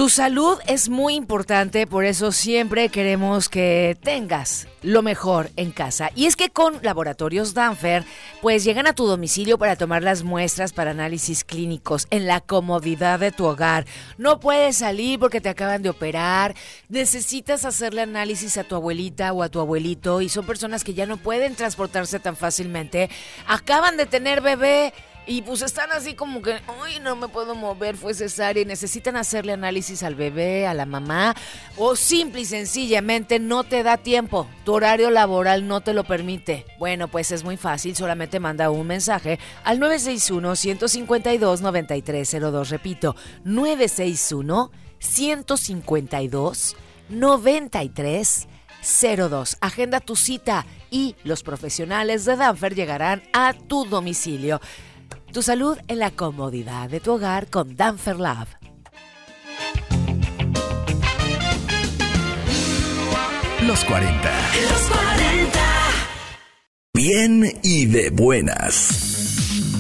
Tu salud es muy importante, por eso siempre queremos que tengas lo mejor en casa. Y es que con Laboratorios Danfer, pues llegan a tu domicilio para tomar las muestras para análisis clínicos en la comodidad de tu hogar. No puedes salir porque te acaban de operar, necesitas hacerle análisis a tu abuelita o a tu abuelito y son personas que ya no pueden transportarse tan fácilmente, acaban de tener bebé. Y pues están así como que, uy, no me puedo mover, fue cesárea y necesitan hacerle análisis al bebé, a la mamá, o simple y sencillamente no te da tiempo, tu horario laboral no te lo permite. Bueno, pues es muy fácil, solamente manda un mensaje al 961-152-9302, repito, 961-152-9302. Agenda tu cita y los profesionales de Danfer llegarán a tu domicilio. Tu salud en la comodidad de tu hogar con Danfer Lab. Los 40. Los 40. Bien y de buenas.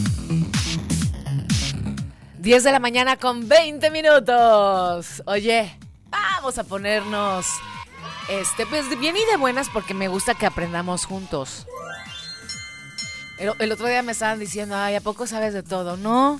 10 de la mañana con 20 minutos. Oye, vamos a ponernos pues de bien y de buenas porque me gusta que aprendamos juntos. El otro día me estaban diciendo, ay, ¿a poco sabes de todo? ¿No?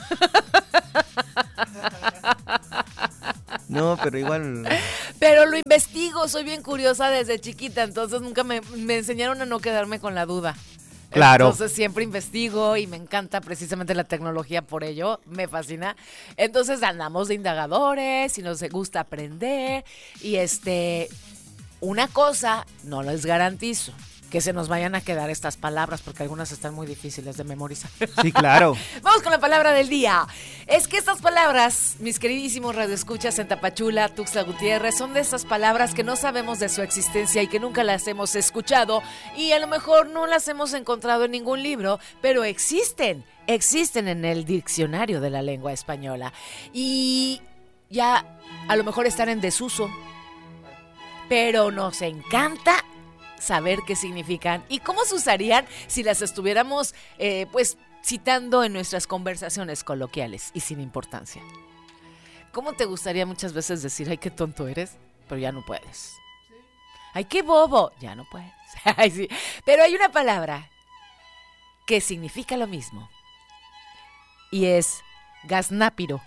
No, pero igual... Pero lo investigo, soy bien curiosa desde chiquita, entonces nunca me enseñaron a no quedarme con la duda. Claro. Entonces siempre investigo y me encanta precisamente la tecnología por ello, me fascina. Entonces andamos de indagadores y nos gusta aprender y una cosa no les garantizo, que se nos vayan a quedar estas palabras porque algunas están muy difíciles de memorizar. Sí, claro. Vamos con la palabra del día. Es que estas palabras, mis queridísimos radioescuchas en Tapachula, Tuxtla Gutiérrez, son de esas palabras que no sabemos de su existencia y que nunca las hemos escuchado y a lo mejor no las hemos encontrado en ningún libro, pero existen en el diccionario de la lengua española y ya a lo mejor están en desuso, pero nos encanta saber qué significan y cómo se usarían si las estuviéramos pues citando en nuestras conversaciones coloquiales y sin importancia. ¿Cómo te gustaría muchas veces decir, ay, qué tonto eres? Pero ya no puedes. Ay, qué bobo, ya no puedes. Ay, sí. Pero hay una palabra que significa lo mismo y es gaznápiro.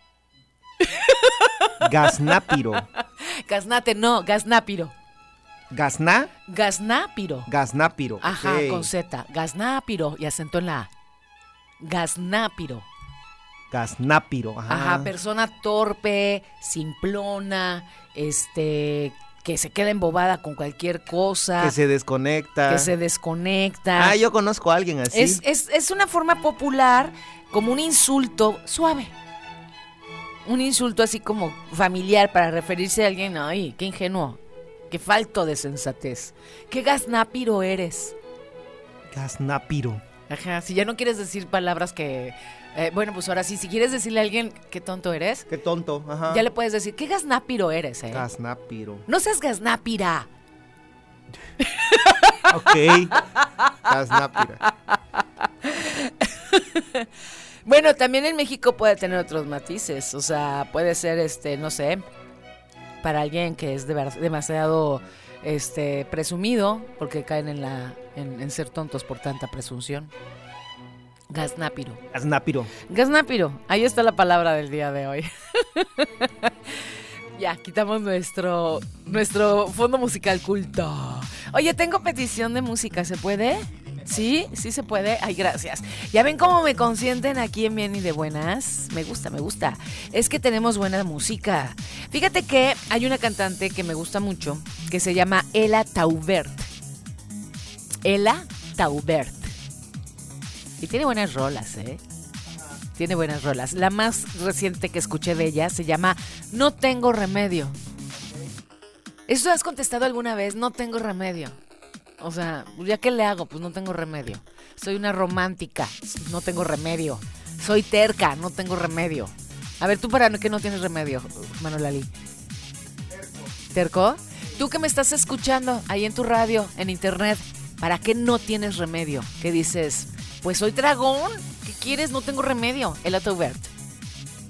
Gaznápiro. Gaznate, no, gaznápiro. ¿Gazná? Gaznápiro. Gaznápiro. Ajá, okay. con Z. Gaznápiro y acento en la A. Gaznápiro. Gaznápiro. Ajá, persona torpe, simplona, que se queda embobada con cualquier cosa. Que se desconecta. Ah, yo conozco a alguien así. Es una forma popular, como un insulto suave. Un insulto así como familiar para referirse a alguien, ay, qué ingenuo. Qué falto de sensatez. Qué gaznápiro eres. Gaznápiro. Ajá, si ya no quieres decir palabras que... bueno, pues ahora sí, si quieres decirle a alguien qué tonto eres... Qué tonto, ajá. Ya le puedes decir, qué gaznápiro eres, Gaznápiro. No seas gaznápira. Ok. Gaznápira. Bueno, también en México puede tener otros matices. O sea, puede ser, no sé... para alguien que es demasiado presumido, porque caen en ser tontos por tanta presunción. Gaznápiro. Gaznápiro, ahí está la palabra del día de hoy. Ya, quitamos nuestro fondo musical culto. Oye, tengo petición de música, ¿se puede? ¿Sí? ¿Sí se puede? Ay, gracias. ¿Ya ven cómo me consienten aquí en Bien y de Buenas? Me gusta. Es que tenemos buena música. Fíjate que hay una cantante que me gusta mucho, que se llama Ella Taubert. Ella Taubert. Y tiene buenas rolas, Tiene buenas rolas. La más reciente que escuché de ella se llama No Tengo Remedio. ¿Eso has contestado alguna vez? No tengo remedio. O sea, ¿ya qué le hago? Pues no tengo remedio. Soy una romántica, no tengo remedio. Soy terca, no tengo remedio. A ver, ¿tú para qué no tienes remedio, Manuel Ali? ¿Terco? Tú que me estás escuchando ahí en tu radio, en internet, ¿para qué no tienes remedio? ¿Qué dices? Pues soy dragón, ¿qué quieres? No tengo remedio. El Taubert.